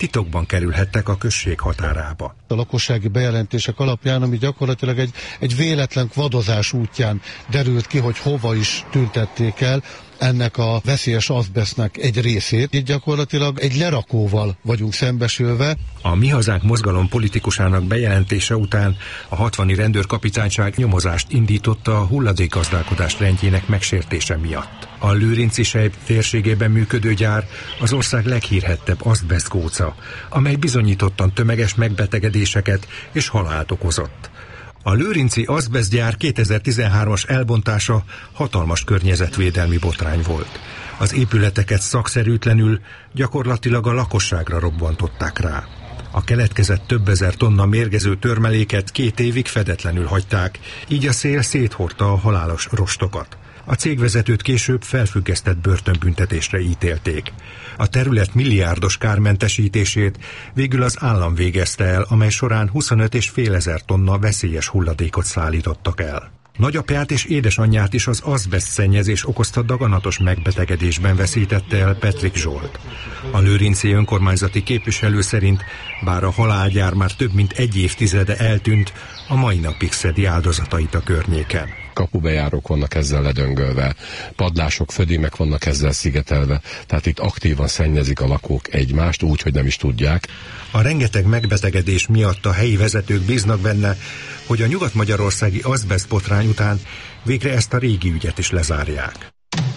titokban kerülhettek a község határába. A lakossági bejelentések alapján, ami gyakorlatilag egy véletlen vadozás útján derült ki, hogy hova is tüntették el ennek a veszélyes azbesztnek egy részét. Itt gyakorlatilag egy lerakóval vagyunk szembesülve. A Mi Hazánk mozgalom politikusának bejelentése után a 60-i rendőrkapitányság nyomozást indította a hulladékgazdálkodás rendjének megsértése miatt. A Lőrinci-sejt térségében működő gyár az ország leghírhettebb azbesztgóca, amely bizonyítottan tömeges megbetegedéseket és halált okozott. A lőrinci azbesztgyár 2013-as elbontása hatalmas környezetvédelmi botrány volt. Az épületeket szakszerűtlenül, gyakorlatilag a lakosságra robbantották rá. A keletkezett több ezer tonna mérgező törmeléket 2 évig fedetlenül hagyták, így a szél széthordta a halálos rostokat. A cégvezetőt később felfüggesztett börtönbüntetésre ítélték. A terület milliárdos kármentesítését végül az állam végezte el, amely során 25,5 ezer tonna veszélyes hulladékot szállítottak el. Nagyapját és édesanyját is az azbeszt szennyezés okozta daganatos megbetegedésben veszítette el Petrik Zsolt. A lőrinci önkormányzati képviselő szerint, bár a halálgyár már több mint 1 évtizede eltűnt, a mai napig szedi áldozatait a környéken. Kapubejárók vannak ezzel ledöngölve, padlások, födémek vannak ezzel szigetelve, tehát itt aktívan szennyezik a lakók egymást úgy, hogy nem is tudják. A rengeteg megbetegedés miatt a helyi vezetők bíznak benne, hogy a nyugat-magyarországi azbesztbotrány után végre ezt a régi ügyet is lezárják.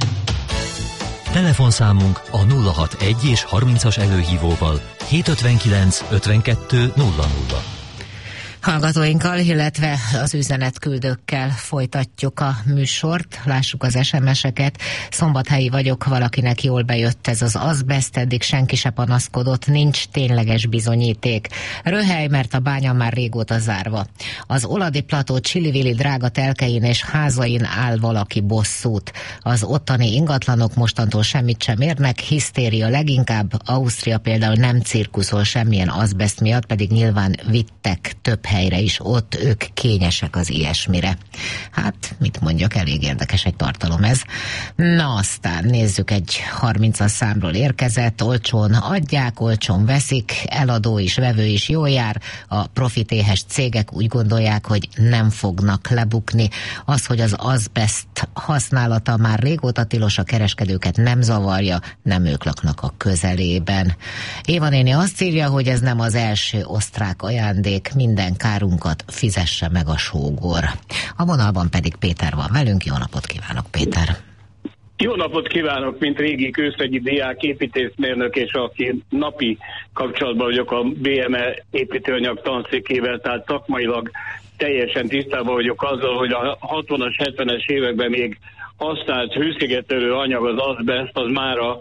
Telefonszámunk a 061 és 30-as előhívóval 759 52 00. Hallgatóinkkal, illetve az üzenetküldőkkel folytatjuk a műsort. Lássuk az SMS-eket. Szombathelyi vagyok, valakinek jól bejött ez az azbeszt, eddig senki se panaszkodott, nincs tényleges bizonyíték. Röhely, mert a bánya már régóta zárva. Az Oladi plató Csili-Vili drága telkein és házain áll valaki bosszút. Az ottani ingatlanok mostantól semmit sem érnek, hisztéria leginkább. Ausztria például nem cirkuszol semmilyen azbeszt miatt, pedig nyilván vittek több helyre is, ott ők kényesek az ilyesmire. Hát, mit mondjak, elég érdekes egy tartalom ez. Na aztán nézzük, egy 30-as számról érkezett, olcsón adják, olcsón veszik, eladó is, vevő is jól jár, a profitéhes cégek úgy gondolják, hogy nem fognak lebukni. Az, hogy az azbeszt használata már régóta tilos, a kereskedőket nem zavarja, nem ők laknak a közelében. Éva néni azt írja, hogy ez nem az első osztrák ajándék, minden kárunkat fizesse meg a sógor. A vonalban pedig Péter van velünk. Jó napot kívánok, Péter! Jó napot kívánok, mint régi kőszegi diák, építészmérnök, és aki napi kapcsolatban vagyok a BME építőanyag tanszékével, tehát szakmailag teljesen tisztában vagyok azzal, hogy a 60-as, 70-es években még használt hőszigetelő anyag, az azbeszt, az már a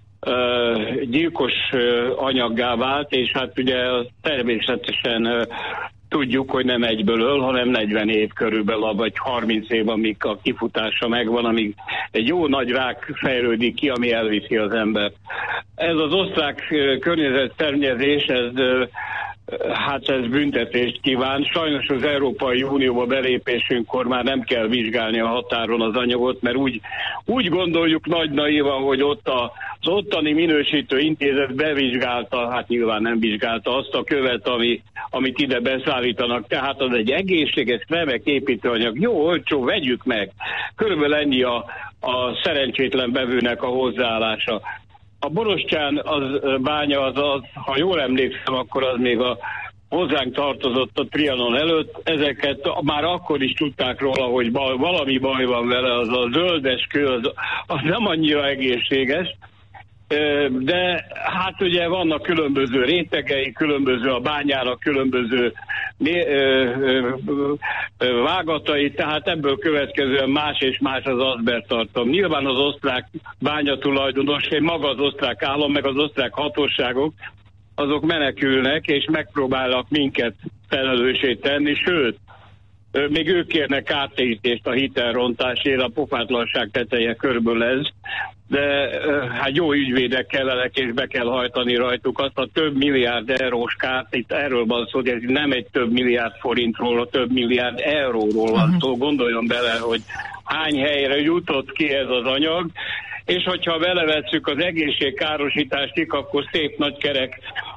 gyilkos anyaggá vált, és hát ugye természetesen tudjuk, hogy nem egyből öl, hanem 40 év körülbelül, vagy 30 év, amíg a kifutása megvan, amíg egy jó nagy rák fejlődik ki, ami elviszi az embert. Ez az osztrák környezetszennyezés, ez büntetést kíván. Sajnos az Európai Unióba belépésünkkor már nem kell vizsgálni a határon az anyagot, mert úgy gondoljuk nagy naivan, hogy ott az ottani minősítő intézet bevizsgálta, hát nyilván nem vizsgálta azt a követ, amit ide beszállítanak. Tehát az egy egészséges, remek építőanyag. Jó, olcsó, vegyük meg. Körülbelül ennyi a szerencsétlen bevőnek a hozzáállása. A Borostyán bánya az, ha jól emlékszem, akkor az még a hozzánk tartozott a Trianon előtt. Ezeket már akkor is tudták róla, hogy valami baj van vele, az a zöldes kő, az nem annyira egészséges. De hát ugye vannak különböző rétegei, különböző a bányának, különböző vágatai, tehát ebből következően más és más az azbeszttartalom. Nyilván az osztrák bányatulajdonos, maga az osztrák állam, meg az osztrák hatóságok, azok menekülnek, és megpróbálnak minket felelőssé tenni, sőt, még ők kérnek kártérítést a hitelrontásért, a pofátlanság teteje körülbelül ez, de hát jó ügyvédek kellenek, és be kell hajtani rajtuk azt a több milliárd eurós kárt, itt erről van szó, hogy ez nem egy több milliárd forintról, több milliárd euróról van szó, gondoljon bele, hogy hány helyre jutott ki ez az anyag, és hogyha belevesszük az egészségkárosítást, akkor szép nagy kerek